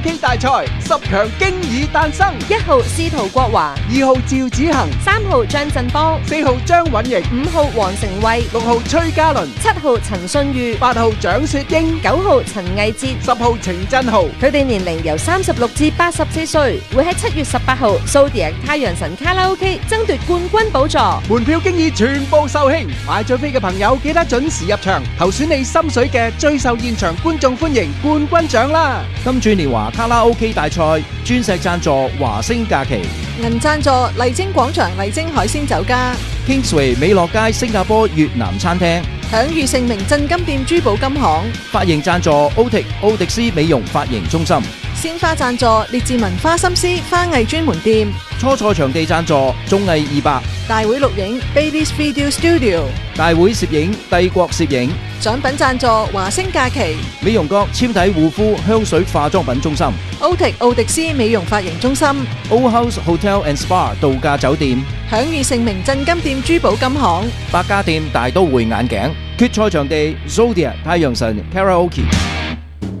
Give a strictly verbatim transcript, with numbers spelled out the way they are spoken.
K 大賽十強經已誕生， 一號司徒國華， 二號趙子恒， 三號張振邦， 四號張允瑩， 五號黃成慧， 六號崔嘉倫， 七號陳信裕， 八號蔣雪英， 九號陳毅哲， 十號程振豪。 佢哋年齡由三十六至八十四歲，會喺七月十八號 Zodiac 太陽神卡拉 OK 爭奪冠軍寶座。 門票經已全部售罄，買咗飛嘅朋友記得準時入場，投選你心水嘅最受現場觀眾歡迎冠軍獎啦！ 金鑽年華卡拉 OK 大賽，鑽石贊助華星假期， 銀贊助麗晶廣場麗晶海鮮酒家， Kingsway 美樂街新加坡越南餐廳， 享譽盛名鎮金店珠寶金行， 髮型贊助 Otic 奧迪斯美容髮型中心， 鮮花贊助列治文花心思花藝專門店， 初賽場地贊助綜藝二百， 大會錄影 Baby's Video Studio， 大會攝影帝國攝影， 獎品贊助華星假期， 美容閣纖體護膚香水化妝品中心， Otic 奧迪斯美容髮型中心， Old House Hotel and Spa 度假酒店， 享譽盛名鎮金店珠寶金行， 百家店大都會眼鏡，決賽場地 Zodiac 太陽神 Karaoke。